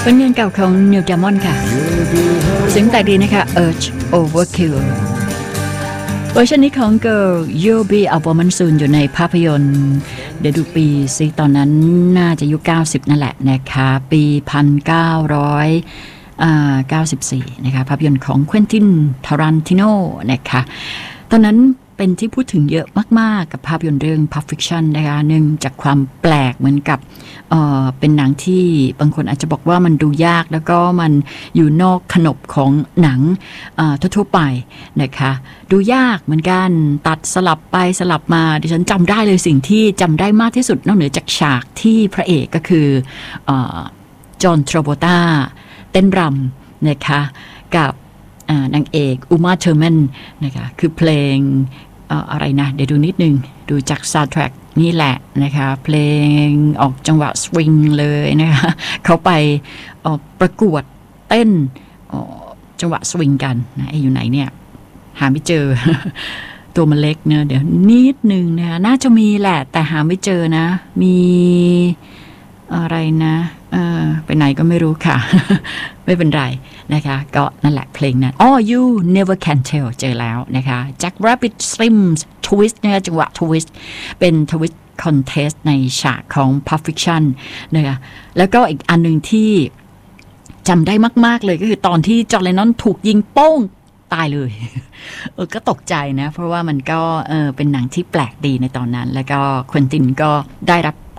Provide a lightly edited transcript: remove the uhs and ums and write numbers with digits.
ผลงานเก่าของ Neil Diamond ค่ะเสียงแต่ดีนะคะ Urge Overkill เวอร์ชันนี้ของ Girl You'll Be a Woman Soon อยู่ในภาพยนตร์เดี๋ยวดูปีซิตอนนั้นน่าจะยุค90นั่นแหละนะคะปี1994นะคะภาพยนตร์ของ Quentin Tarantino นะคะตอนนั้นเป็นที่พูดถึงเยอะมากๆกับภาพยนตร์เรื่อง Pulp Fiction นะคะเนื่องจากความแปลกเหมือนกับเป็นหนังที่บางคนอาจจะบอกว่ามันดูยากแล้วก็มันอยู่นอกขนบของหนังทั่วๆไปนะคะดูยากเหมือนกันตัดสลับไปสลับมาดิฉันจำได้เลยสิ่งที่จำได้มากที่สุดนอกเหนือจากฉากที่พระเอกก็คือจอห์น ทราโวลตาเต้นรำนะคะกับนางเอกอูมาเทอร์แมนนะคะคือเพลงอะไรนะเดี๋ยวดูนิดนึงดูจากซาวด์แทร็กนี่แหละนะคะเพลงออกจังหวะสวิงเลยนะคะเขาไปประกวดเต้นจังหวะสวิงกันนะอยู่ไหนเนี่ยหาไม่เจอ ตัวมันเล็กเนอะเดี๋ยวนิดนึงนะคะน่าจะมีแหละแต่หาไม่เจอนะมีอะไรนะไปไหนก็ไม่รู้ค่ะ ไม่เป็นไรนะคะก็นั่นแหละเพลงนั้น You Never Can Tell เจอแล้วนะคะ Jack Rabbit Slim's Twist นะคะจังหวะ Twist เป็น Twist Contest ในฉากของ Pulp Fiction นะคะแล้วก็อีกอันหนึ่งที่จำได้มากๆเลยก็คือตอนที่จอห์น เลนนอนถูกยิงโป้งตายเลย ก็ตกใจนะเพราะว่ามันก็เป็นหนังที่แปลกดีในตอนนั้นแล้วก็ควินตินก็ได้รับ